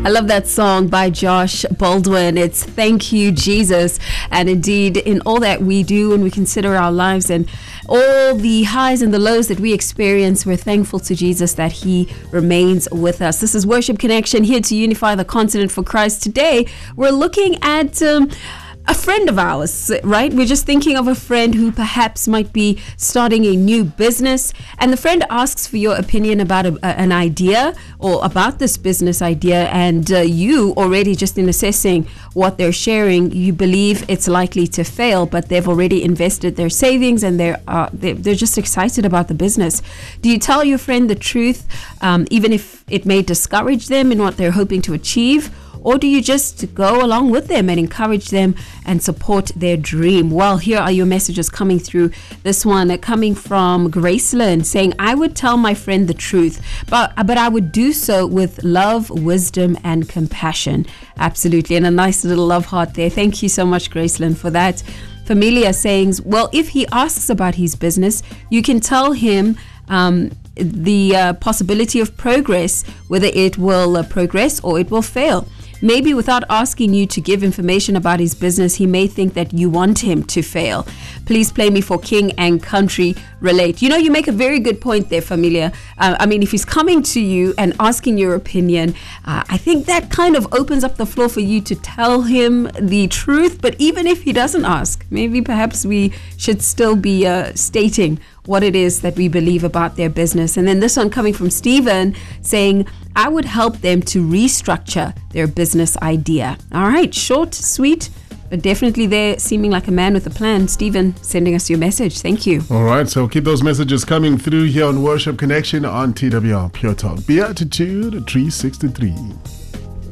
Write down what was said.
I love that song by Josh Baldwin. It's Thank You, Jesus. And indeed, in all that we do and we consider our lives and all the highs and the lows that we experience, we're thankful to Jesus that he remains with us. This is Worship Connection, here to unify the continent for Christ. Today, we're looking at a friend of ours, right? We're just thinking of a friend who perhaps might be starting a new business, and the friend asks for your opinion about an idea or about this business idea, and you already, just in assessing what they're sharing, you believe it's likely to fail, but they've already invested their savings and they're just excited about the business. Do you tell your friend the truth, even if it may discourage them in what they're hoping to achieve? Or do you just go along with them and encourage them and support their dream? Well, here are your messages coming through. This one coming from Gracelyn saying, I would tell my friend the truth, but I would do so with love, wisdom, and compassion. Absolutely. And a nice little love heart there. Thank you so much, Gracelyn, for that. Familia saying, well, if he asks about his business, you can tell him the possibility of progress, whether it will progress or it will fail. Maybe without asking you to give information about his business, he may think that you want him to fail. Please play me for King and Country Relate. You know, you make a very good point there, Familia. I mean, if he's coming to you and asking your opinion, I think that kind of opens up the floor for you to tell him the truth. But even if he doesn't ask, maybe perhaps we should still be stating what it is that we believe about their business. And then this one coming from Stephen saying, I would help them to restructure their business idea. All right, short, sweet, but definitely there, seeming like a man with a plan. Stephen, sending us your message. Thank you. All right, so keep those messages coming through here on Worship Connection on TWR Pure Talk. Beatitude 363.